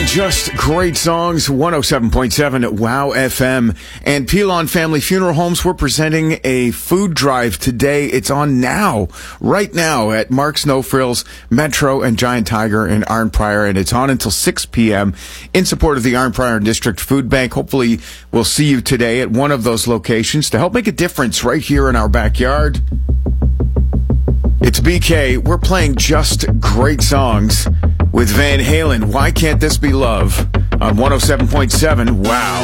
Just great songs, 107.7 at WOW FM. And Pilon Family Funeral Homes, we're presenting a food drive today. It's on now, right now at Mark's No Frills, Metro and Giant Tiger in Arnprior. And it's on until 6 p.m. in support of the Arnprior District Food Bank. Hopefully we'll see you today at one of those locations to help make a difference right here in our backyard. It's BK. We're playing just great songs with Van Halen. Why Can't This Be Love on 107.7 WOW.